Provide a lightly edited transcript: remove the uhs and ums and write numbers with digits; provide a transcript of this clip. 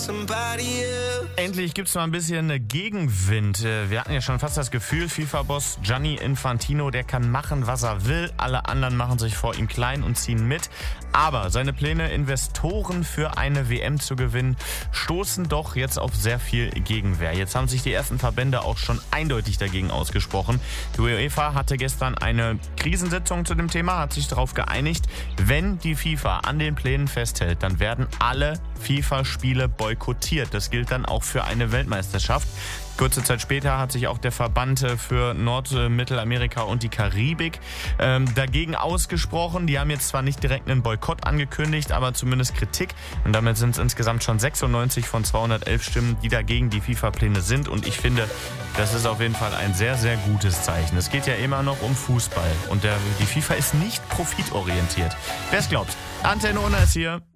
Endlich gibt's mal ein bisschen Gegenwind. Wir hatten ja schon fast das Gefühl, FIFA-Boss Gianni Infantino, der kann machen, was er will. Alle anderen machen sich vor ihm klein und ziehen mit. Aber seine Pläne, Investoren für eine WM zu gewinnen, stoßen doch jetzt auf sehr viel Gegenwehr. Jetzt haben sich die ersten Verbände auch schon eindeutig dagegen ausgesprochen. Die UEFA hatte gestern eine Krisensitzung zu dem Thema, hat sich darauf geeinigt, wenn die FIFA an den Plänen festhält, dann werden alle FIFA-Spiele boykottiert. Das gilt dann auch für eine Weltmeisterschaft. Kurze Zeit später hat sich auch der Verband für Nord-Mittelamerika und die Karibik dagegen ausgesprochen. Die haben jetzt zwar nicht direkt einen Boykott angekündigt, aber zumindest Kritik. Und damit sind es insgesamt schon 96 von 211 Stimmen, die dagegen die FIFA-Pläne sind. Und ich finde, das ist auf jeden Fall ein sehr, sehr gutes Zeichen. Es geht ja immer noch um Fußball. Und die FIFA ist nicht profitorientiert. Wer es glaubt. Antenne Unna ist hier.